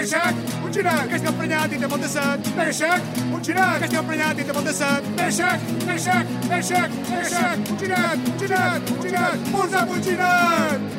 Pere-xec, un girac, que estic emprenyat i té molt de set. Pere-xec, un girac, que estic emprenyat i té molt de set. Pere-xec, Pere-xec, Pere-xec, Pere-xec, un girac, un girac, un girac, posa'm un girac.